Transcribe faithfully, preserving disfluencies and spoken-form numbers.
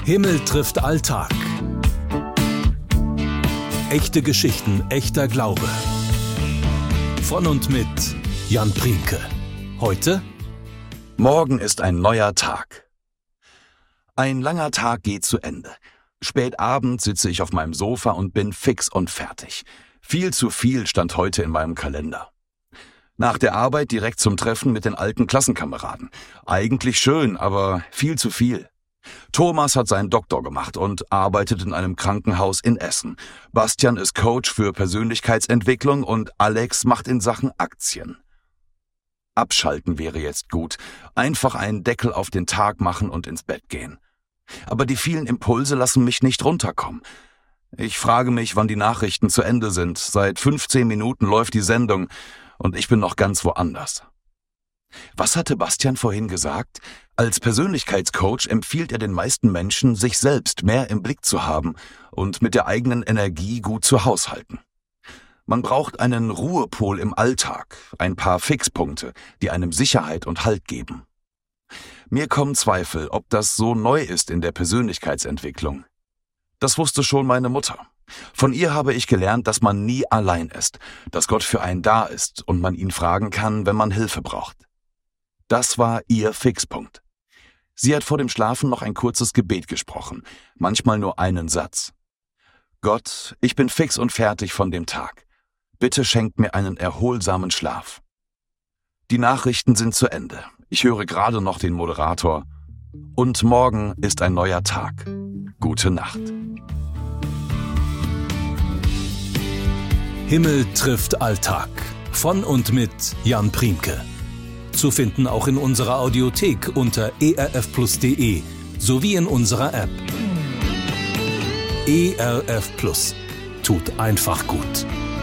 Himmel trifft Alltag. Echte Geschichten, echter Glaube. Von und mit Jan Priemke. Heute: Morgen ist ein neuer Tag. Ein langer Tag geht zu Ende. Spät abends sitze ich auf meinem Sofa und bin fix und fertig. Viel zu viel stand heute in meinem Kalender. Nach der Arbeit direkt zum Treffen mit den alten Klassenkameraden. Eigentlich schön, aber viel zu viel. Thomas hat seinen Doktor gemacht und arbeitet in einem Krankenhaus in Essen. Bastian ist Coach für Persönlichkeitsentwicklung und Alex macht in Sachen Aktien. Abschalten wäre jetzt gut. Einfach einen Deckel auf den Tag machen und ins Bett gehen. Aber die vielen Impulse lassen mich nicht runterkommen. Ich frage mich, wann die Nachrichten zu Ende sind. Seit fünfzehn Minuten läuft die Sendung und ich bin noch ganz woanders. Was hatte Bastian vorhin gesagt? Als Persönlichkeitscoach empfiehlt er den meisten Menschen, sich selbst mehr im Blick zu haben und mit der eigenen Energie gut zu haushalten. Man braucht einen Ruhepol im Alltag, ein paar Fixpunkte, die einem Sicherheit und Halt geben. Mir kommen Zweifel, ob das so neu ist in der Persönlichkeitsentwicklung. Das wusste schon meine Mutter. Von ihr habe ich gelernt, dass man nie allein ist, dass Gott für einen da ist und man ihn fragen kann, wenn man Hilfe braucht. Das war ihr Fixpunkt. Sie hat vor dem Schlafen noch ein kurzes Gebet gesprochen, manchmal nur einen Satz. Gott, ich bin fix und fertig von dem Tag. Bitte schenk mir einen erholsamen Schlaf. Die Nachrichten sind zu Ende. Ich höre gerade noch den Moderator. Und morgen ist ein neuer Tag. Gute Nacht. Himmel trifft Alltag. Von und mit Jan Priemke. Zu finden auch in unserer Audiothek unter e r f plus punkt d e sowie in unserer App. E R F Plus. Tut einfach gut.